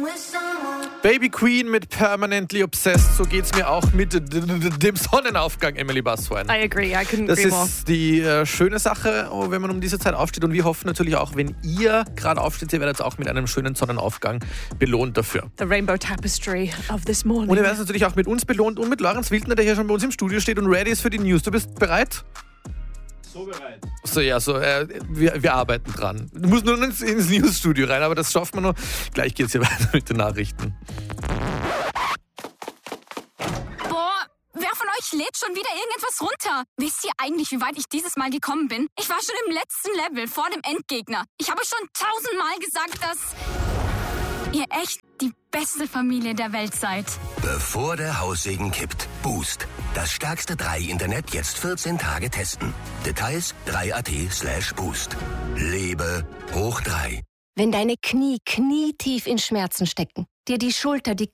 Baby Queen mit Permanently Obsessed. So geht's mir auch mit dem Sonnenaufgang, Emily Basswein. I agree, I couldn't Das agree more. ist die schöne Sache, wenn man um diese Zeit aufsteht. Und wir hoffen natürlich auch, wenn ihr gerade aufsteht, ihr werdet auch mit einem schönen Sonnenaufgang belohnt dafür. The rainbow tapestry of this morning. Und ihr werdet natürlich auch mit uns belohnt und mit Lorenz Wildner, der hier schon bei uns im Studio steht und ready ist für die News. Du bist bereit? So bereit. Wir arbeiten dran. Du musst nur ins Newsstudio rein, aber das schaffen wir noch. Gleich geht's hier weiter mit den Nachrichten. Boah, wer von euch lädt schon wieder irgendetwas runter? Wisst ihr eigentlich, wie weit ich dieses Mal gekommen bin? Ich war schon im letzten Level, vor dem Endgegner. Ich habe schon 1000-mal gesagt, dass ihr echt die beste Familie der Welt seid. Bevor der Haussegen kippt. Boost. Das stärkste 3-Internet jetzt 14 Tage testen. Details 3.at/boost. Lebe hoch 3. Wenn deine Knie knietief in Schmerzen stecken, dir die Schulter, die